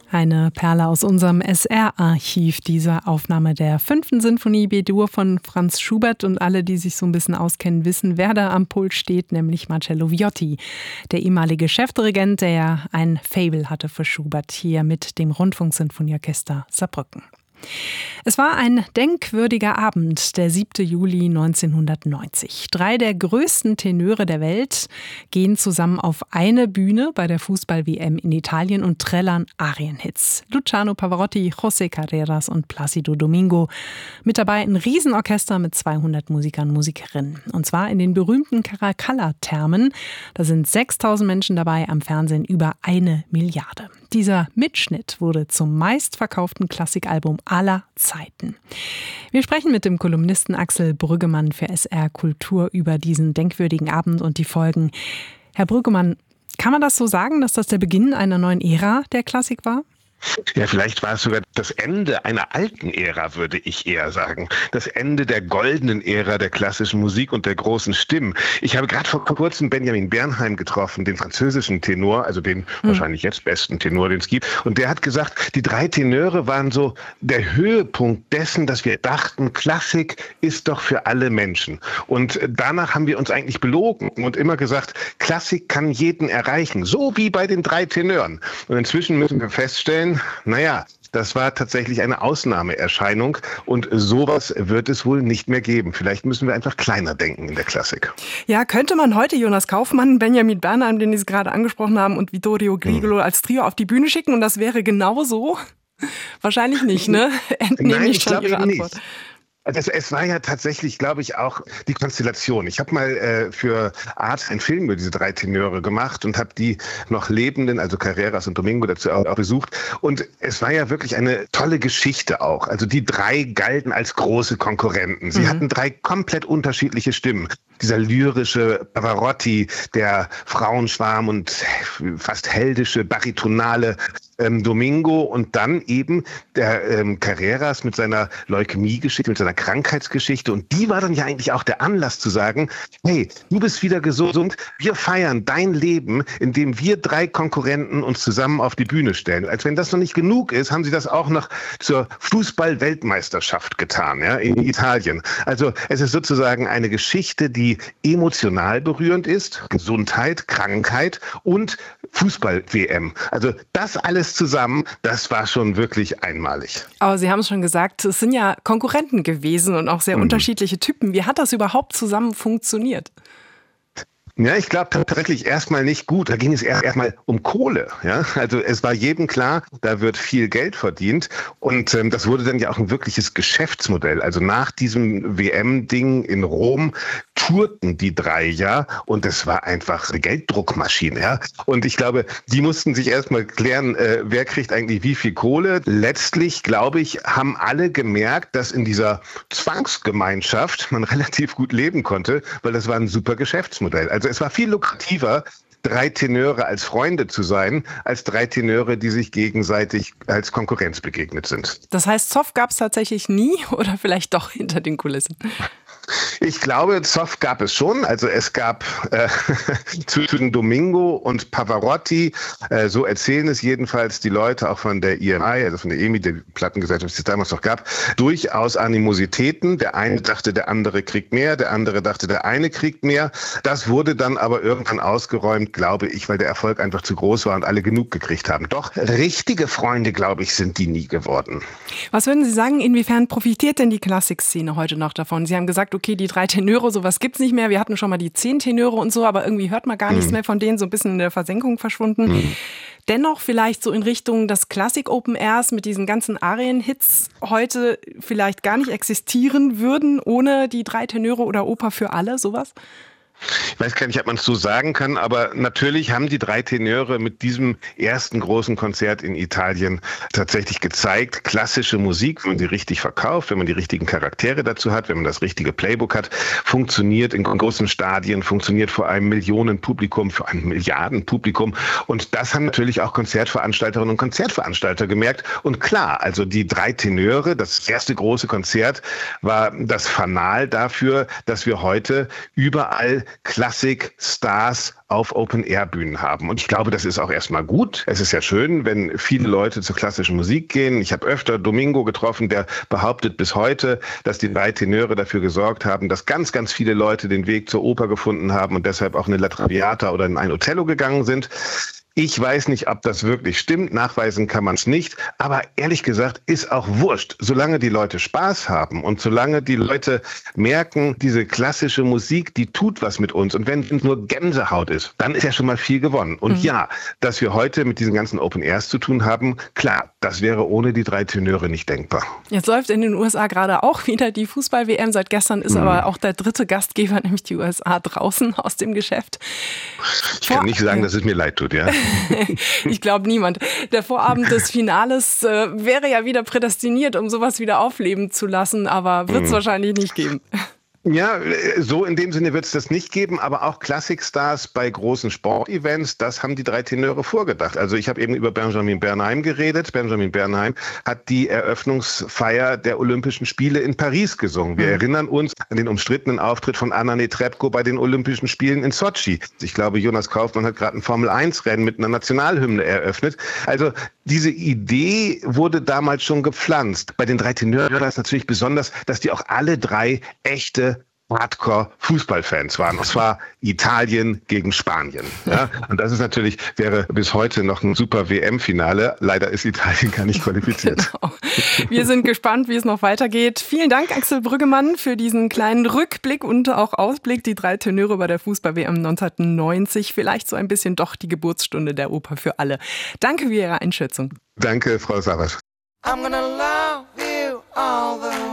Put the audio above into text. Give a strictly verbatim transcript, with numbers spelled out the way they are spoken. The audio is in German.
Eine Perle aus unserem S R-Archiv, diese Aufnahme der fünften Sinfonie B-Dur von Franz Schubert. Und alle, die sich so ein bisschen auskennen, wissen, wer da am Pult steht, nämlich Marcello Viotti, der ehemalige Chefdirigent, der ja ein Faible hatte für Schubert, hier mit dem Rundfunksinfonieorchester Saarbrücken. Es war ein denkwürdiger Abend, der siebte Juli neunzehnhundertneunzig. Drei der größten Tenöre der Welt gehen zusammen auf eine Bühne bei der Fußball-W M in Italien und trällern Arienhits. Luciano Pavarotti, José Carreras und Plácido Domingo. Mit dabei ein Riesenorchester mit zweihundert Musikern und Musikerinnen. Und zwar in den berühmten Caracalla-Thermen. Da sind sechstausend Menschen dabei, am Fernsehen über eine Milliarde. Dieser Mitschnitt wurde zum meistverkauften Klassikalbum aller Zeiten. Wir sprechen mit dem Kolumnisten Axel Brüggemann für S R Kultur über diesen denkwürdigen Abend und die Folgen. Herr Brüggemann, kann man das so sagen, dass das der Beginn einer neuen Ära der Klassik war? Ja, vielleicht war es sogar das Ende einer alten Ära, würde ich eher sagen. Das Ende der goldenen Ära der klassischen Musik und der großen Stimmen. Ich habe gerade vor kurzem Benjamin Bernheim getroffen, den französischen Tenor, also den mhm. wahrscheinlich jetzt besten Tenor, den es gibt. Und der hat gesagt, die drei Tenöre waren so der Höhepunkt dessen, dass wir dachten, Klassik ist doch für alle Menschen. Und danach haben wir uns eigentlich belogen und immer gesagt, Klassik kann jeden erreichen, so wie bei den drei Tenören. Und inzwischen müssen wir feststellen, naja, das war tatsächlich eine Ausnahmeerscheinung und sowas wird es wohl nicht mehr geben. Vielleicht müssen wir einfach kleiner denken in der Klassik. Ja, könnte man heute Jonas Kaufmann, Benjamin Bernheim, den Sie gerade angesprochen haben, und Vittorio Grigolo hm. als Trio auf die Bühne schicken und das wäre genauso? Wahrscheinlich nicht, ne? Entnehme Nein, ich ich schon glaube Ihre nicht. Antwort. Es, es war ja tatsächlich, glaube ich, auch die Konstellation. Ich habe mal äh, für Arte einen Film über diese drei Tenöre gemacht und habe die noch Lebenden, also Carreras und Domingo, dazu auch, auch besucht. Und es war ja wirklich eine tolle Geschichte auch. Also die drei galten als große Konkurrenten. Sie mhm. hatten drei komplett unterschiedliche Stimmen. Dieser lyrische Pavarotti, der Frauenschwarm und fast heldische, baritonale ähm, Domingo und dann eben der ähm, Carreras mit seiner Leukämie-Geschichte, mit seiner Krankheitsgeschichte. Und die war dann ja eigentlich auch der Anlass zu sagen, hey, du bist wieder gesund, wir feiern dein Leben, indem wir drei Konkurrenten uns zusammen auf die Bühne stellen. Als wenn das noch nicht genug ist, haben sie das auch noch zur Fußball-Weltmeisterschaft getan, ja, in Italien. Also es ist sozusagen eine Geschichte, die emotional berührend ist, Gesundheit, Krankheit und Fußball-W M. Also das alles zusammen, das war schon wirklich einmalig. Aber Sie haben es schon gesagt, es sind ja Konkurrenten gewesen und auch sehr mhm. unterschiedliche Typen. Wie hat das überhaupt zusammen funktioniert? Ja, ich glaube tatsächlich erstmal nicht gut. Da ging es erst erstmal um Kohle. Ja, also es war jedem klar, da wird viel Geld verdient und ähm, das wurde dann ja auch ein wirkliches Geschäftsmodell. Also nach diesem W M-Ding in Rom tourten die drei ja und es war einfach eine Gelddruckmaschine. Ja, und ich glaube, die mussten sich erstmal klären, äh, wer kriegt eigentlich wie viel Kohle. Letztlich, glaube ich, haben alle gemerkt, dass in dieser Zwangsgemeinschaft man relativ gut leben konnte, weil das war ein super Geschäftsmodell. Also es war viel lukrativer, drei Tenöre als Freunde zu sein, als drei Tenöre, die sich gegenseitig als Konkurrenz begegnet sind. Das heißt, Zoff gab es tatsächlich nie oder vielleicht doch hinter den Kulissen? Ich glaube, Zoff gab es schon. Also es gab äh, zwischen Domingo und Pavarotti, äh, so erzählen es jedenfalls die Leute auch von der I M I, also von der E M I, der Plattengesellschaft, die es damals noch gab, durchaus Animositäten. Der eine dachte, der andere kriegt mehr, der andere dachte, der eine kriegt mehr. Das wurde dann aber irgendwann ausgeräumt, glaube ich, weil der Erfolg einfach zu groß war und alle genug gekriegt haben. Doch richtige Freunde, glaube ich, sind die nie geworden. Was würden Sie sagen, inwiefern profitiert denn die Klassikszene heute noch davon? Sie haben gesagt, okay, die drei Tenöre, sowas gibt's nicht mehr. Wir hatten schon mal die zehn Tenöre und so, aber irgendwie hört man gar nichts mhm. mehr von denen, so ein bisschen in der Versenkung verschwunden. Mhm. Dennoch vielleicht so in Richtung, dass Klassik-Open Airs mit diesen ganzen Arien-Hits heute vielleicht gar nicht existieren würden, ohne die drei Tenöre oder Oper für alle, sowas? Ich weiß gar nicht, ob man es so sagen kann, aber natürlich haben die drei Tenöre mit diesem ersten großen Konzert in Italien tatsächlich gezeigt, klassische Musik, wenn man sie richtig verkauft, wenn man die richtigen Charaktere dazu hat, wenn man das richtige Playbook hat, funktioniert in großen Stadien, funktioniert vor einem Millionenpublikum, für ein Milliardenpublikum. Und das haben natürlich auch Konzertveranstalterinnen und Konzertveranstalter gemerkt. Und klar, also die drei Tenöre, das erste große Konzert, war das Fanal dafür, dass wir heute überall Klassik-Stars auf Open-Air-Bühnen haben. Und ich glaube, das ist auch erstmal gut. Es ist ja schön, wenn viele Leute zur klassischen Musik gehen. Ich habe öfter Domingo getroffen, der behauptet bis heute, dass die drei Tenöre dafür gesorgt haben, dass ganz, ganz viele Leute den Weg zur Oper gefunden haben und deshalb auch in eine La Traviata oder in ein Othello gegangen sind. Ich weiß nicht, ob das wirklich stimmt, nachweisen kann man es nicht, aber ehrlich gesagt ist auch wurscht, solange die Leute Spaß haben und solange die Leute merken, diese klassische Musik, die tut was mit uns und wenn es nur Gänsehaut ist, dann ist ja schon mal viel gewonnen. Und mhm. ja, dass wir heute mit diesen ganzen Open Airs zu tun haben, klar, das wäre ohne die drei Tenöre nicht denkbar. Jetzt läuft in den U S A gerade auch wieder die Fußball-W M, seit gestern ist mhm. aber auch der dritte Gastgeber, nämlich die U S A, draußen aus dem Geschäft. Ich kann Vor- nicht sagen, dass es mir leid tut, ja. Ich glaube niemand. Der Vorabend des Finales äh, wäre ja wieder prädestiniert, um sowas wieder aufleben zu lassen, aber wird es mm. wahrscheinlich nicht geben. Ja, so in dem Sinne wird es das nicht geben, aber auch Klassikstars bei großen Sportevents, das haben die drei Tenöre vorgedacht. Also ich habe eben über Benjamin Bernheim geredet. Benjamin Bernheim hat die Eröffnungsfeier der Olympischen Spiele in Paris gesungen. Wir mhm. erinnern uns an den umstrittenen Auftritt von Anna Netrebko bei den Olympischen Spielen in Sotschi. Ich glaube, Jonas Kaufmann hat gerade ein Formel eins Rennen mit einer Nationalhymne eröffnet. Also diese Idee wurde damals schon gepflanzt. Bei den drei Tenören war das natürlich besonders, dass die auch alle drei echte Hardcore-Fußballfans waren. Und zwar Italien gegen Spanien. Ja? Und das ist natürlich, wäre bis heute noch ein super W M-Finale. Leider ist Italien gar nicht qualifiziert. Genau. Wir sind gespannt, wie es noch weitergeht. Vielen Dank, Axel Brüggemann, für diesen kleinen Rückblick und auch Ausblick. Die drei Tenöre bei der Fußball-W M neunzehnhundertneunzig. Vielleicht so ein bisschen doch die Geburtsstunde der Oper für alle. Danke für Ihre Einschätzung. Danke, Frau Savas. I'm gonna love you all the